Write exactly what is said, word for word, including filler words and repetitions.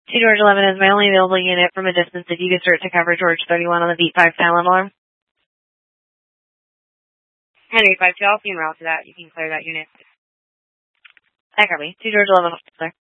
two George eleven is my only available unit from a distance. If you could start to cover George thirty-one on the beat five silent alarm. Henry five two, I'll see en route to that. You can clear that unit. I copy. two George eleven, sir.